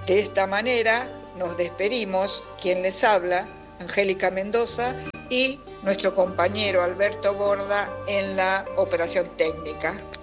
De esta manera nos despedimos, quien les habla, Angélica Mendoza, y nuestro compañero Alberto Borda en la operación técnica.